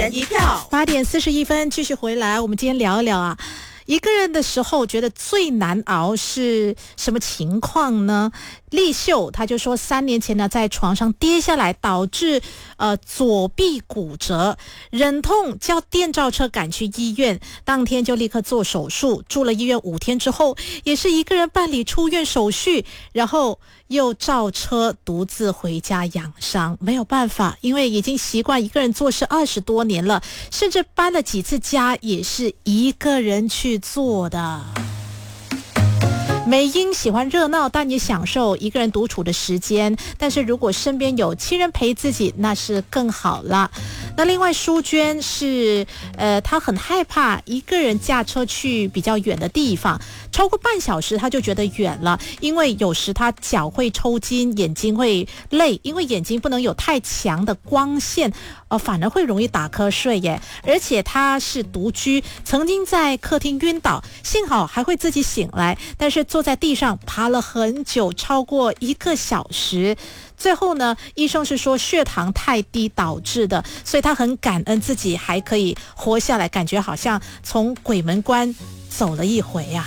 人一票。 8:41，继续回来，我们今天聊一聊啊。一个人的时候，觉得最难熬是什么情况呢？丽秀他就说，3年前呢，在床上跌下来，导致左臂骨折，忍痛叫电召车赶去医院，当天就立刻做手术，住了医院5天之后，也是一个人办理出院手续，然后又召车独自回家养伤。没有办法，因为已经习惯一个人做事20多年了，甚至搬了几次家也是一个人去做的。美英喜欢热闹，但也享受一个人独处的时间，但是如果身边有亲人陪自己，那是更好了。那另外淑娟是她很害怕一个人驾车去比较远的地方，超过半小时她就觉得远了，因为有时她脚会抽筋，眼睛会累，因为眼睛不能有太强的光线，反而会容易打瞌睡耶。而且她是独居，曾经在客厅晕倒，幸好还会自己醒来，但是坐在地上爬了很久，超过1个小时。最后呢，医生是说血糖太低导致的，所以他很感恩自己还可以活下来，感觉好像从鬼门关走了一回啊。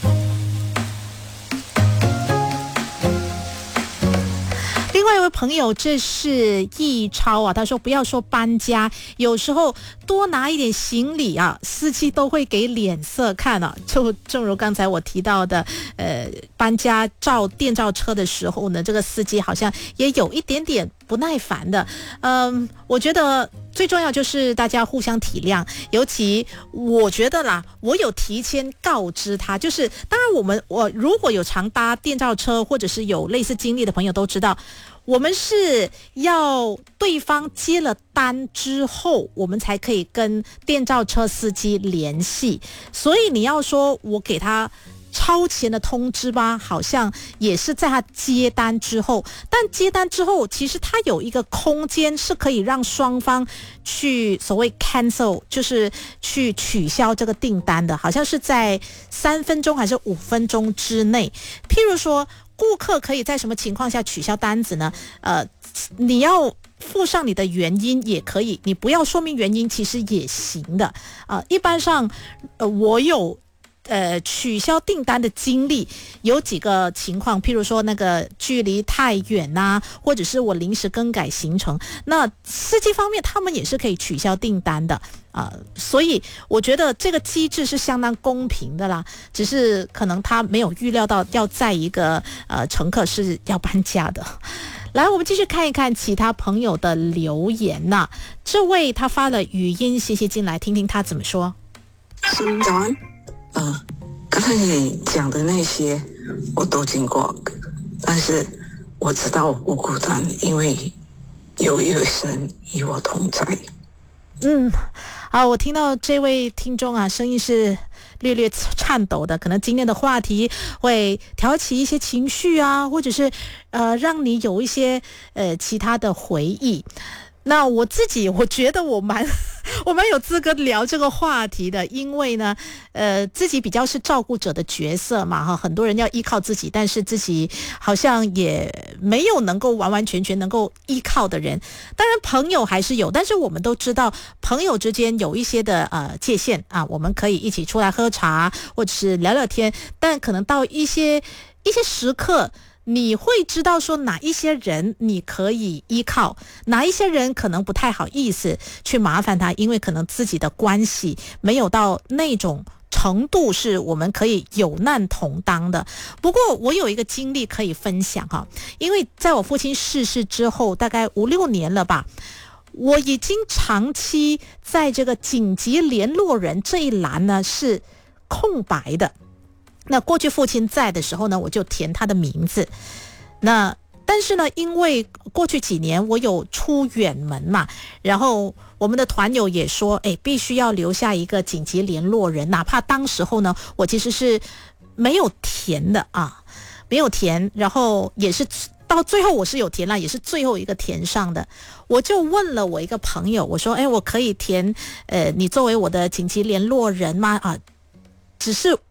另外一位朋友，这是易超啊，他说不要说搬家，有时候多拿一点行李啊，司机都会给脸色看啊。就正如刚才我提到的，搬家电召车的时候呢，这个司机好像也有一点点不耐烦的。我觉得最重要就是大家互相体谅，尤其我觉得啦，我有提前告知他，就是当然我如果有常搭电召车或者是有类似经历的朋友都知道，我们是要对方接了单之后，我们才可以跟电召车司机联系。所以你要说我给他超前的通知吧，好像也是在他接单之后，但接单之后其实他有一个空间是可以让双方去所谓 cancel， 就是去取消这个订单的，好像是在3分钟还是5分钟之内。譬如说顾客可以在什么情况下取消单子呢？你要附上你的原因也可以，你不要说明原因其实也行的。一般上我有取消订单的经历，有几个情况，譬如说那个距离太远啊，或者是我临时更改行程，那司机方面他们也是可以取消订单的。所以我觉得这个机制是相当公平的啦，只是可能他没有预料到要载一个乘客是要搬家的。来，我们继续看一看其他朋友的留言呐。这位他发了语音信息进来，听听他怎么说。 早安。刚才你讲的那些我都经过，但是我知道我不孤单，因为有一个神与我同在。 好，我听到这位听众啊，声音是略略颤抖的，可能今天的话题会挑起一些情绪啊，或者是让你有一些其他的回忆。那我觉得我蛮有资格聊这个话题的，因为呢，自己比较是照顾者的角色嘛，哈，很多人要依靠自己，但是自己好像也没有能够完完全全能够依靠的人。当然朋友还是有，但是我们都知道朋友之间有一些的界限啊，我们可以一起出来喝茶或者是聊聊天，但可能到一些时刻，你会知道说哪一些人你可以依靠，哪一些人可能不太好意思去麻烦他，因为可能自己的关系没有到那种程度是我们可以有难同当的。不过我有一个经历可以分享哈，因为在我父亲逝世之后大概5-6年了吧，我已经长期在这个紧急联络人这一栏呢是空白的。那过去父亲在的时候呢，我就填他的名字。但是呢，因为过去几年我有出远门嘛，然后我们的团友也说，必须要留下一个紧急联络人，哪怕当时候呢，我其实是没有填的啊，没有填，然后也是到最后我是有填了，也是最后一个填上的。我就问了我一个朋友，我说，我可以填你作为我的紧急联络人吗？只是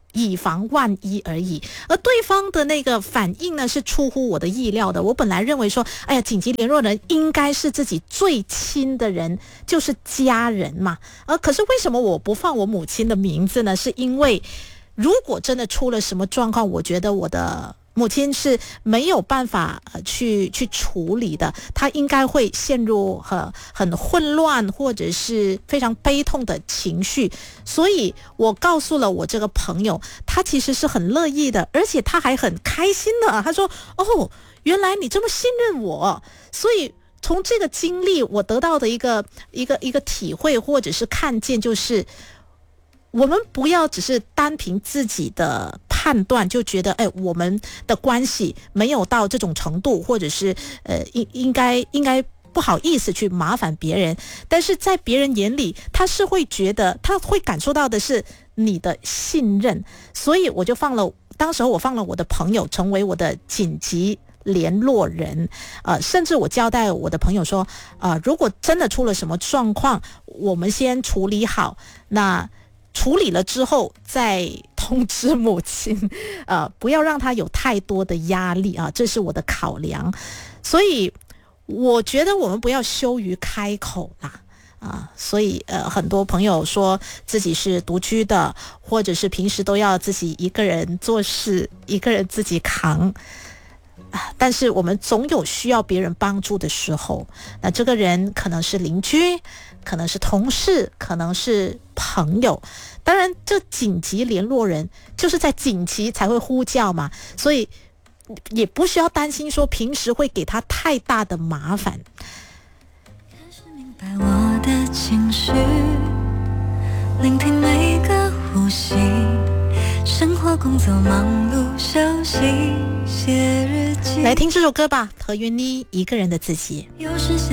以防万一而已。而对方的那个反应呢，是出乎我的意料的。我本来认为说，哎呀，紧急联络人应该是自己最亲的人，就是家人嘛。可是为什么我不放我母亲的名字呢？是因为如果真的出了什么状况，我觉得我的母亲是没有办法去处理的，她应该会陷入很混乱或者是非常悲痛的情绪。所以我告诉了我这个朋友，他其实是很乐意的，而且他还很开心的。他说：“哦，原来你这么信任我。”所以从这个经历，我得到的一个体会或者是看见，就是我们不要只是单凭自己的判断就觉得，我们的关系没有到这种程度，或者是应该不好意思去麻烦别人，但是在别人眼里，他是会觉得，他会感受到的是你的信任。所以我就当时我放了我的朋友成为我的紧急联络人，甚至我交代我的朋友说，如果真的出了什么状况，我们先处理好，那处理了之后再通知母亲，不要让她有太多的压力啊，这是我的考量。所以我觉得我们不要羞于开口啦。所以很多朋友说自己是独居的，或者是平时都要自己一个人做事，一个人自己扛。但是我们总有需要别人帮助的时候，那这个人可能是邻居，可能是同事，可能是朋友。当然这紧急联络人就是在紧急才会呼叫嘛，所以也不需要担心说平时会给他太大的麻烦。 开始明白我的情绪，聆听每个呼吸，生活工作忙碌休息，写日记。 来听这首歌吧，何云妮《一个人的自己》。 有时